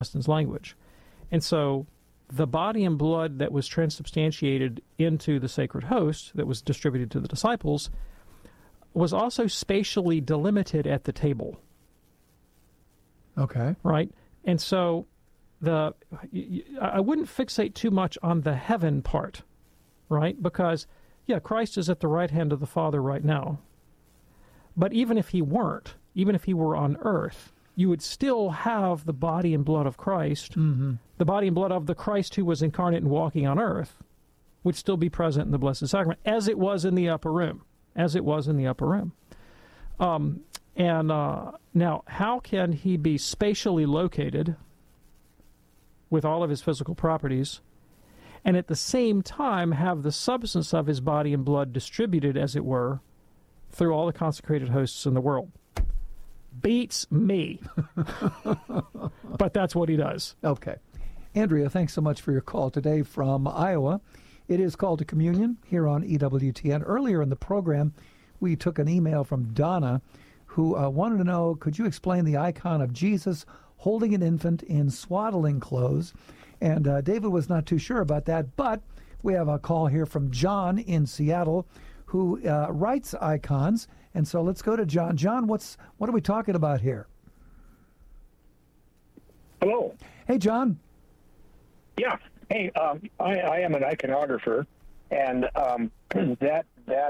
Augustine's language. And so the body and blood that was transubstantiated into the sacred host that was distributed to the disciples was also spatially delimited at the table. Okay. Right? And so I wouldn't fixate too much on the heaven part, right? Because, yeah, Christ is at the right hand of the Father right now. But even if he weren't, even if he were on earth, you would still have the body and blood of Christ. Mm-hmm. The body and blood of the Christ who was incarnate and walking on earth would still be present in the Blessed Sacrament, as it was in the upper room. As it was in the upper room. Now, how can he be spatially located with all of his physical properties and at the same time have the substance of his body and blood distributed, as it were, through all the consecrated hosts in the world? Beats me. But that's what he does. Okay. Andrea, thanks so much for your call today from Iowa. It is Call to Communion here on EWTN. Earlier in the program, we took an email from Donna who wanted to know, could you explain the icon of Jesus holding an infant in swaddling clothes? And David was not too sure about that, but we have a call here from John in Seattle who writes icons. And so let's go to John. John, what are we talking about here? Hello. Hey, John. Yeah. Hey, I am an iconographer, and that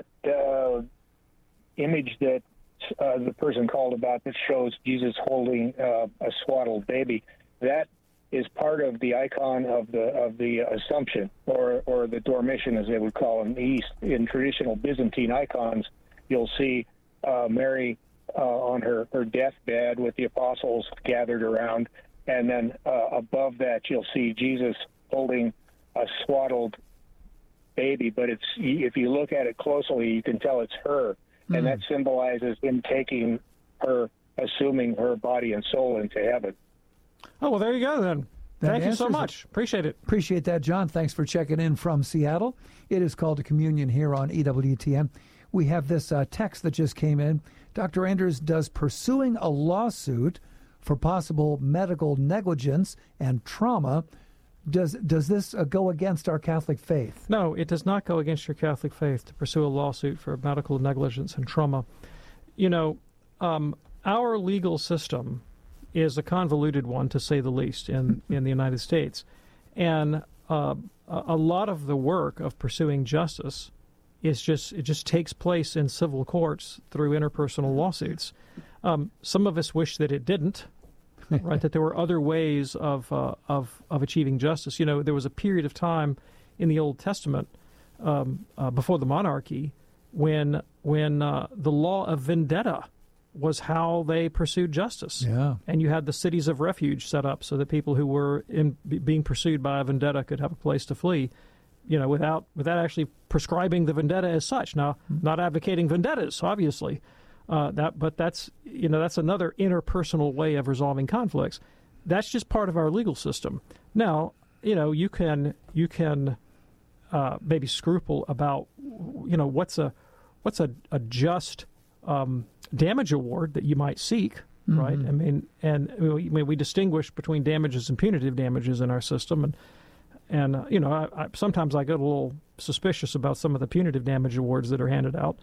image that the person called about that shows Jesus holding a swaddled baby, that is part of the icon of the Assumption, or the Dormition, as they would call it in the East. In traditional Byzantine icons, you'll see Mary on her deathbed with the apostles gathered around, and then above that you'll see Jesus holding a swaddled baby, but if you look at it closely, you can tell it's her, and that symbolizes him taking her, assuming her body and soul into heaven. Oh, well, there you go, then. Thank you so much. Appreciate it. Appreciate that, John. Thanks for checking in from Seattle. It is Called to Communion here on EWTN. We have this text that just came in. Dr. Anders, does pursuing a lawsuit for possible medical negligence and trauma, does this go against our Catholic faith? No, it does not go against your Catholic faith to pursue a lawsuit for medical negligence and trauma. You know, our legal system is a convoluted one, to say the least, in the United States. And a lot of the work of pursuing justice it just takes place in civil courts through interpersonal lawsuits. Some of us wish that it didn't, right? That there were other ways of achieving justice. You know, there was a period of time in the Old Testament before the monarchy when the law of vendetta was how they pursued justice. Yeah. And you had the cities of refuge set up so that people who were being pursued by a vendetta could have a place to flee, you know, without actually prescribing the vendetta as such. Now, not advocating vendettas, obviously, but that's another interpersonal way of resolving conflicts. That's just part of our legal system. Now, you know, you can maybe scruple about, you know, what's a just damage award that you might seek, right? I mean, and we distinguish between damages and punitive damages in our system, and you know, sometimes I get a little suspicious about some of the punitive damage awards that are handed out.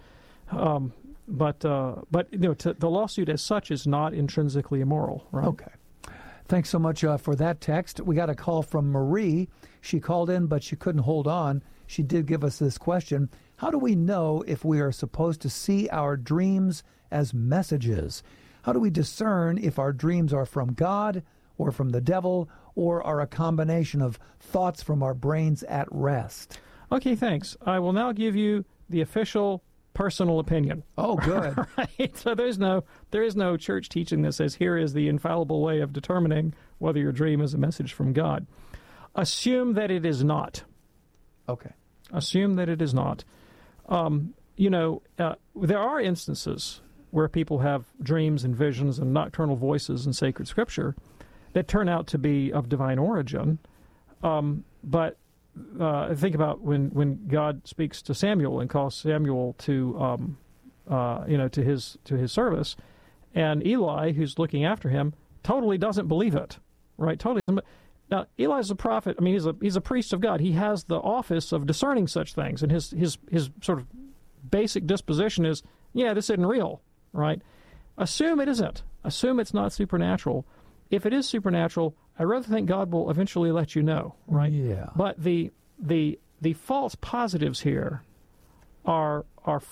But you know, the lawsuit as such is not intrinsically immoral, right? Okay. Thanks so much for that text. We got a call from Marie. She called in, but she couldn't hold on. She did give us this question. How do we know if we are supposed to see our dreams as messages? How do we discern if our dreams are from God or from the devil or are a combination of thoughts from our brains at rest? Okay, thanks. I will now give you the official personal opinion. Oh, good. Right. So there is no church teaching that says here is the infallible way of determining whether your dream is a message from God. Assume that it is not. Okay. Assume that it is not. You know, there are instances where people have dreams and visions and nocturnal voices in sacred scripture that turn out to be of divine origin. But think about when God speaks to Samuel and calls Samuel to his service, and Eli, who's looking after him, totally doesn't believe it, right? Totally Now, Eli's a prophet. I mean, he's a priest of God. He has the office of discerning such things, and his sort of basic disposition is, yeah, this isn't real, right? Assume it isn't. Assume it's not supernatural. If it is supernatural, I rather think God will eventually let you know, right? Yeah. But the false positives here are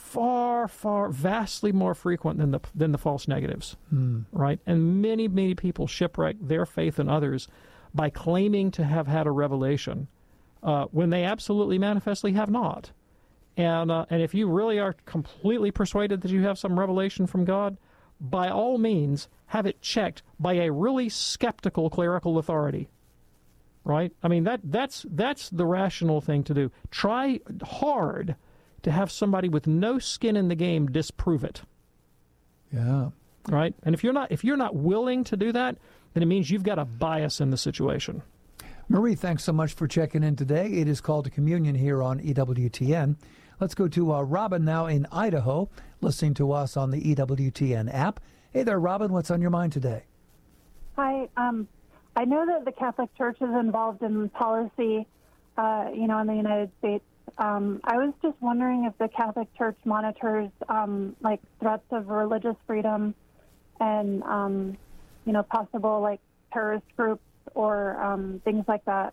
far vastly more frequent than the false negatives, right? And many people shipwreck their faith in others by claiming to have had a revelation when they absolutely manifestly have not. And if you really are completely persuaded that you have some revelation from God, by all means, have it checked by a really skeptical clerical authority, right? I mean, that's the rational thing to do. Try hard to have somebody with no skin in the game disprove it. Yeah. Right? And if you're not willing to do that, then it means you've got a bias in the situation. Marie, thanks so much for checking in today. It is Called to Communion here on EWTN. Let's go to Robin now in Idaho, listening to us on the EWTN app. Hey there, Robin. What's on your mind today? Hi. I know that the Catholic Church is involved in policy, in the United States. I was just wondering if the Catholic Church monitors, threats of religious freedom and, possible, terrorist groups or things like that.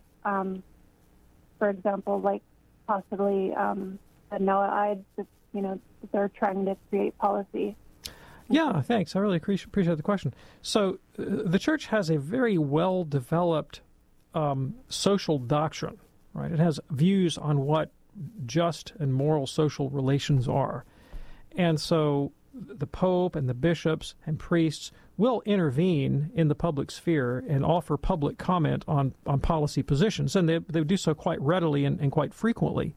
For example, possibly the Noahides, they're trying to create policy. Yeah, thanks. I really appreciate the question. So the Church has a very well-developed social doctrine, right? It has views on what just and moral social relations are. And so the Pope and the bishops and priests will intervene in the public sphere and offer public comment on policy positions, and they do so quite readily and quite frequently.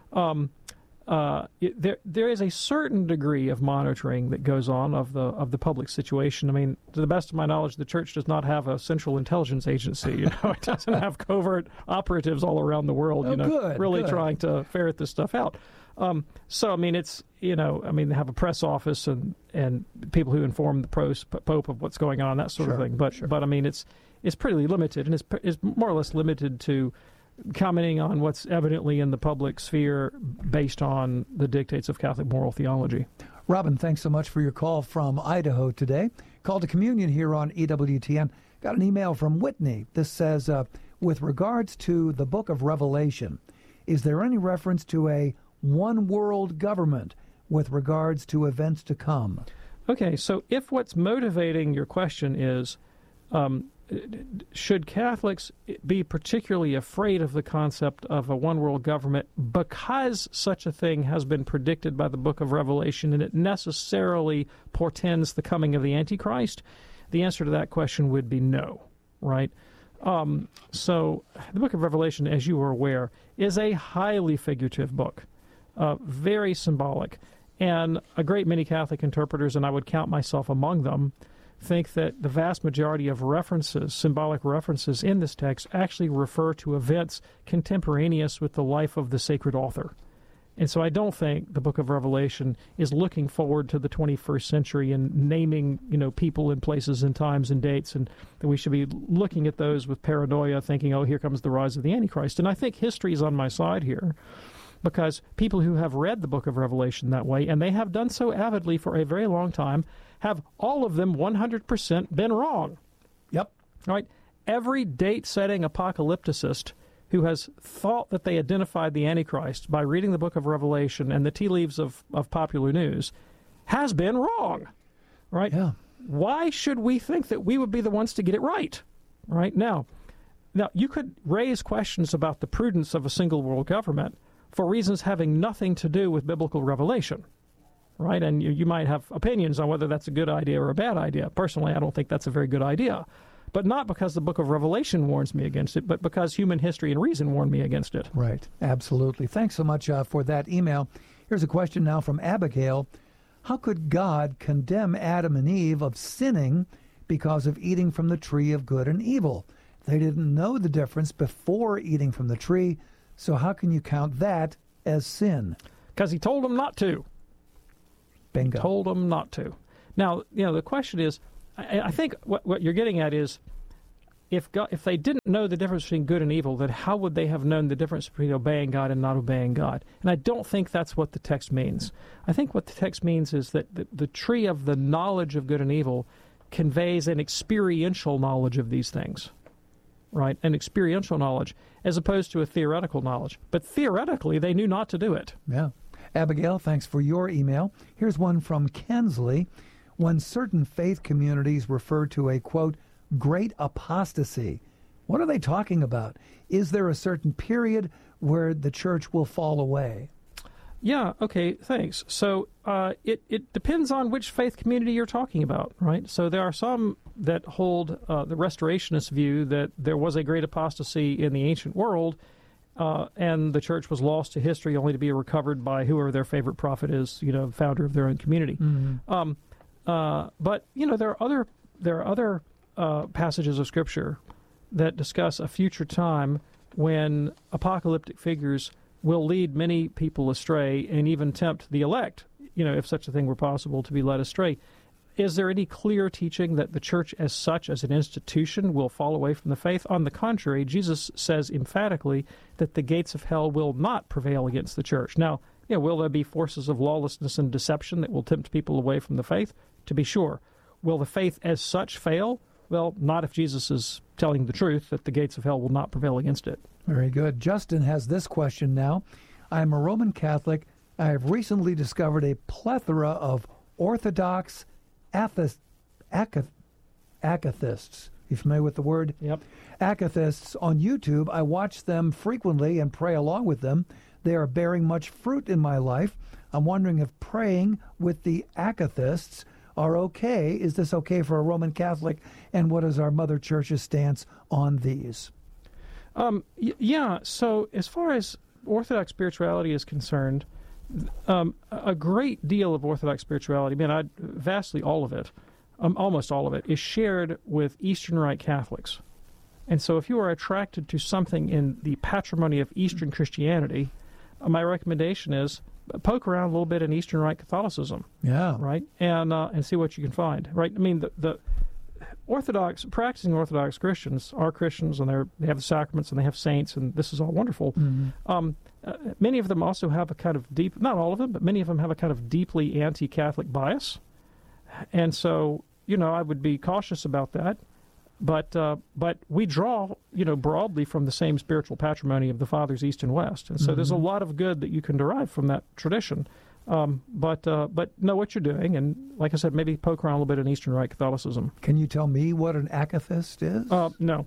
There is a certain degree of monitoring that goes on of the public situation. I mean, to the best of my knowledge, the Church does not have a central intelligence agency. It doesn't have covert operatives all around the world. Good. Trying to ferret this stuff out. So I mean, they have a press office and people who inform the Pope of what's going on, that sort of thing. But I mean, it's pretty limited, and it's more or less limited to commenting on what's evidently in the public sphere based on the dictates of Catholic moral theology. Robin, thanks so much for your call from Idaho today. Call to Communion here on EWTN. Got an email from Whitney. This says, with regards to the book of Revelation, is there any reference to a one world government with regards to events to come? Okay, so if what's motivating your question is, should Catholics be particularly afraid of the concept of a one-world government because such a thing has been predicted by the book of Revelation and it necessarily portends the coming of the Antichrist? The answer to that question would be no, right? So the book of Revelation, as you are aware, is a highly figurative book, very symbolic. And a great many Catholic interpreters, and I would count myself among them, think that the vast majority of references, symbolic references in this text, actually refer to events contemporaneous with the life of the sacred author. And so I don't think the book of Revelation is looking forward to the 21st century and naming, people and places and times and dates, and that we should be looking at those with paranoia, thinking, oh, here comes the rise of the Antichrist. And I think history is on my side here, because people who have read the book of Revelation that way, and they have done so avidly for a very long time, have all of them 100% been wrong. Yep. Right? Every date-setting apocalypticist who has thought that they identified the Antichrist by reading the book of Revelation and the tea leaves of popular news has been wrong. Right? Yeah. Why should we think that we would be the ones to get it right? Right? Now, you could raise questions about the prudence of a single world government for reasons having nothing to do with biblical revelation. Right? And you might have opinions on whether that's a good idea or a bad idea. Personally, I don't think that's a very good idea. But not because the book of Revelation warns me against it, but because human history and reason warn me against it. Right. Absolutely. Thanks so much for that email. Here's a question now from Abigail. How could God condemn Adam and Eve of sinning because of eating from the tree of good and evil? They didn't know the difference before eating from the tree, so how can you count that as sin? Because he told them not to. Bingo. Told them not to. Now, the question is, I think what you're getting at is, if they didn't know the difference between good and evil, then how would they have known the difference between obeying God and not obeying God? And I don't think that's what the text means. I think what the text means is that the tree of the knowledge of good and evil conveys an experiential knowledge of these things, right? An experiential knowledge, as opposed to a theoretical knowledge. But theoretically, they knew not to do it. Yeah. Abigail, thanks for your email. Here's one from Kensley. When certain faith communities refer to a, quote, great apostasy, what are they talking about? Is there a certain period where the church will fall away? Yeah, okay, thanks. So it depends on which faith community you're talking about, right? So there are some that hold the restorationist view that there was a great apostasy in the ancient world, and the church was lost to history only to be recovered by whoever their favorite prophet is, founder of their own community. Mm-hmm. But, there are other passages of Scripture that discuss a future time when apocalyptic figures will lead many people astray and even tempt the elect, if such a thing were possible, to be led astray. Is there any clear teaching that the church as such, as an institution, will fall away from the faith? On the contrary, Jesus says emphatically that the gates of hell will not prevail against the church. Now, will there be forces of lawlessness and deception that will tempt people away from the faith? To be sure. Will the faith as such fail? Well, not if Jesus is telling the truth that the gates of hell will not prevail against it. Very good. Justin has this question now. I am a Roman Catholic. I have recently discovered a plethora of Orthodox atheists. You familiar with the word? Yep. Atheists on YouTube. I watch them frequently and pray along with them. They are bearing much fruit in my life. I'm wondering if praying with the atheists are okay. Is this okay for a Roman Catholic? And what is our Mother Church's stance on these? Yeah, so as far as Orthodox spirituality is concerned, a great deal of Orthodox spirituality, vastly all of it, almost all of it, is shared with Eastern Rite Catholics. And so if you are attracted to something in the patrimony of Eastern Christianity, my recommendation is poke around a little bit in Eastern Rite Catholicism. Yeah. Right? And see what you can find. Right? The practicing Orthodox Christians are Christians, and they have the sacraments, and they have saints, and this is all wonderful. Mm-hmm. Many of them also have a kind of deep, not all of them, but many of them have a kind of deeply anti-Catholic bias. And so, I would be cautious about that. But we draw, broadly from the same spiritual patrimony of the Fathers East and West. And so there's a lot of good that you can derive from that tradition. But know what you're doing. And like I said, maybe poke around a little bit in Eastern Rite Catholicism. Can you tell me what an atheist is? No.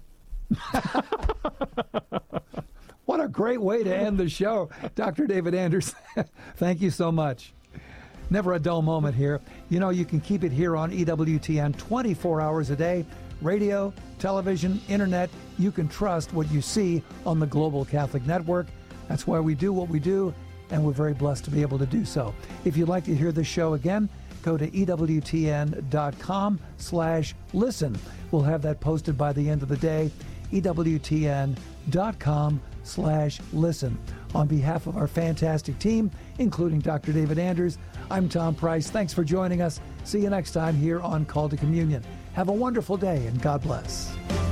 What a great way to end the show. Dr. David Anders, thank you so much. Never a dull moment here. You can keep it here on EWTN 24 hours a day. Radio, television, internet, you can trust what you see on the Global Catholic Network. That's why we do what we do, and we're very blessed to be able to do so. If you'd like to hear this show again, go to EWTN.com/listen. We'll have that posted by the end of the day. EWTN.com/listen. On behalf of our fantastic team, including Dr. David Anders, I'm Tom Price. Thanks for joining us. See you next time here on Call to Communion. Have a wonderful day, and God bless.